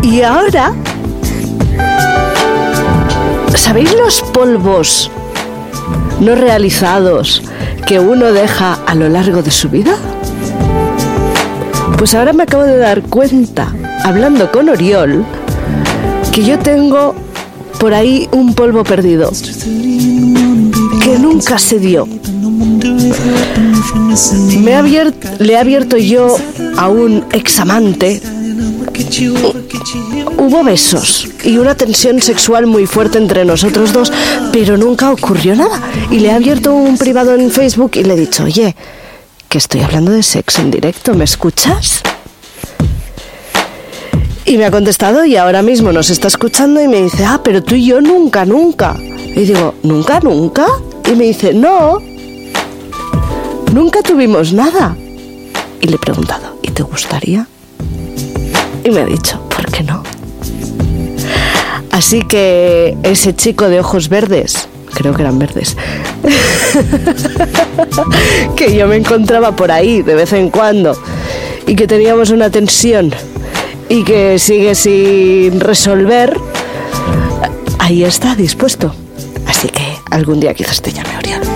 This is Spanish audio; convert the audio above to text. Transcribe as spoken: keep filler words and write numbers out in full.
Y ahora, ¿sabéis los polvos no realizados que uno deja a lo largo de su vida? Pues ahora me acabo de dar cuenta, hablando con Oriol, que yo tengo por ahí un polvo perdido que nunca se dio. Me he abierto, le he abierto yo a un examante. Hubo besos y una tensión sexual muy fuerte entre nosotros dos, pero nunca ocurrió nada. Y le he abierto un privado en Facebook y le he dicho, oye, que estoy hablando de sexo en directo, ¿me escuchas? Y me ha contestado y ahora mismo nos está escuchando y me dice, ah, pero tú y yo nunca, nunca. Y digo, ¿nunca, nunca? Y me dice, no, nunca tuvimos nada. Y le he preguntado, ¿y te gustaría? Y me ha dicho, ¿por qué no? Así que ese chico de ojos verdes, creo que eran verdes, que yo me encontraba por ahí de vez en cuando y que teníamos una tensión y que sigue sin resolver, ahí está, dispuesto. Así que algún día quizás te llame Oriol.